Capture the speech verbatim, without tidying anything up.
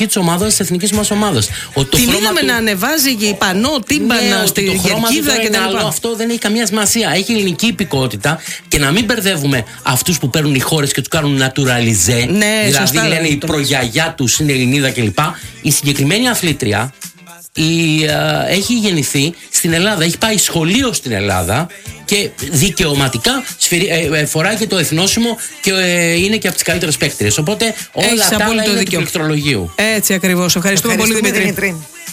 συμμετοχή της ομάδας, της εθνικής μας ομάδας. Την είδαμε του... να ανεβάζει και πανό, τύμπανα, ναι, στη κερκίδα κτλ. Αυτό δεν έχει καμία σημασία. Έχει ελληνική υπηκότητα και να μην μπερδεύουμε αυτούς που παίρνουν οι χώρες και τους κάνουν naturalisé. Ναι, δηλαδή σωστά, λένε η προγιαγιά τους είναι Ελληνίδα κλπ. Η συγκεκριμένη αθλήτρια η, α, έχει γεννηθεί στην Ελλάδα, έχει πάει σχολείο στην Ελλάδα και δικαιωματικά σφυρι, ε, ε, φοράει και το εθνόσημο και ε, είναι και από τις καλύτερες παίκτριες. Οπότε όλα αυτά είναι του πληκτρολογίου. Έτσι ακριβώς. Ευχαριστούμε, Ευχαριστούμε πολύ, Δημήτρη. Δημήτρη.